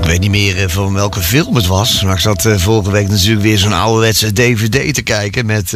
weet niet meer van welke film het was. Maar ik zat vorige week natuurlijk weer zo'n ouderwetse DVD te kijken. Met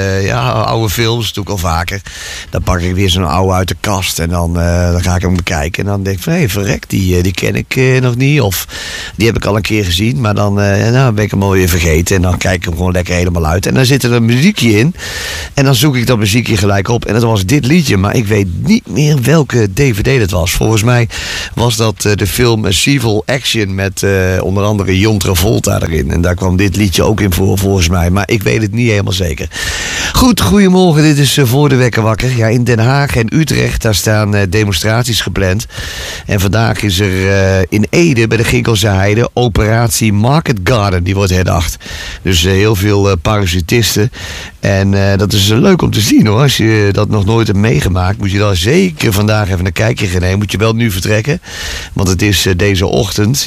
oude films, dat doe ik al vaker. Dan pak ik weer zo'n oude uit de kast. En dan ga ik hem bekijken. En dan denk ik van, hé, verrek, die ken ik nog niet. Of die heb ik al een keer gezien. Maar dan ben ik hem alweer vergeten. En dan kijk ik hem gewoon lekker helemaal uit. En dan zit er een muziekje in. En dan zoek ik dat muziekje gelijk op. En dat was dit liedje. Maar ik weet niet meer welke DVD dat was. Volgens mij was dat de film Civil Action met onder andere John Travolta erin. En daar kwam dit liedje ook in voor, volgens mij. Maar ik weet het niet helemaal zeker. Goed, goedemorgen. Dit is Voor de Wekker Wakker. Ja, in Den Haag en Utrecht, daar staan demonstraties gepland. En vandaag is er in Ede, bij de Ginkelse Heide, Operatie Market Garden. Die wordt herdacht. Dus heel veel parachutisten. En dat is leuk om te zien, hoor. Als je dat nog nooit hebt meegemaakt, moet je dan zeker vandaag even een kijkje gaan nemen. Moet je wel nu vertrekken. Want het is deze ochtend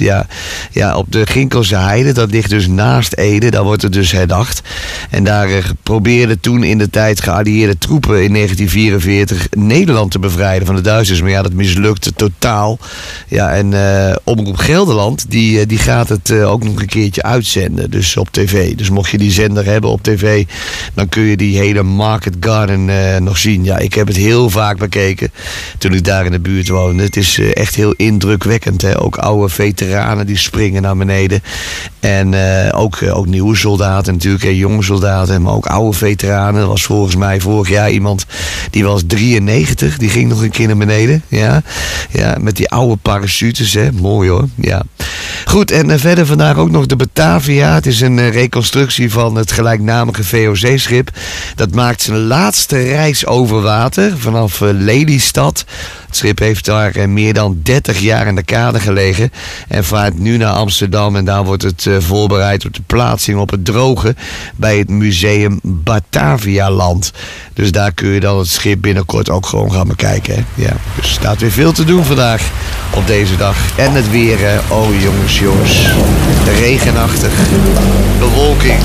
op de Ginkelse Heide. Dat ligt dus naast Ede. Daar wordt het dus herdacht. En daar probeerden toen in de tijd geallieerde troepen in 1944 Nederland te bevrijden van de Duitsers. Maar ja, dat mislukte totaal. Ja, en Omroep Gelderland, die gaat het ook nog een keertje uitzenden. Dus op tv. Dus mocht je die zender hebben op tv, dan kun je die hele Market Garden nog zien. Ja, ik heb het heel vaak bekeken toen ik daar in de buurt woonde. Het is echt heel indrukwekkend. Hè? Ook oude veteranen die springen naar beneden. En ook nieuwe soldaten natuurlijk. Jonge soldaten, maar ook oude veteranen. Er was volgens mij vorig jaar iemand die was 93. Die ging nog een keer naar beneden. Ja, met die oude parachutes. Hè? Mooi, hoor. Ja. Goed, en verder vandaag ook nog de Batavia. Het is een reconstructie van het gelijknamige VOC-schip. Dat maakt zijn laatste reis over water vanaf Lelystad. Het schip heeft daar meer dan 30 jaar in de kade gelegen en vaart nu naar Amsterdam. En daar wordt het voorbereid op de plaatsing op het droge bij het museum Batavialand. Dus daar kun je dan het schip binnenkort ook gewoon gaan bekijken. Hè? Ja, dus er staat weer veel te doen vandaag op deze dag. En het weer, oh jongens, regenachtig, bewolking.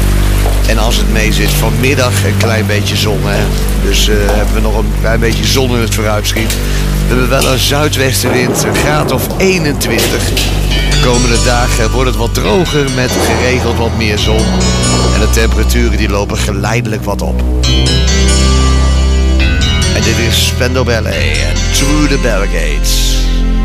En als het mee zit, vanmiddag een klein beetje zon. Hè? Dus hebben we nog een klein beetje zon in het vooruitschiet. We hebben wel een zuidwestenwind, een graad of 21. De komende dagen wordt het wat droger met geregeld wat meer zon. En de temperaturen die lopen geleidelijk wat op. En dit is Spandau Ballet en Through the Barricades.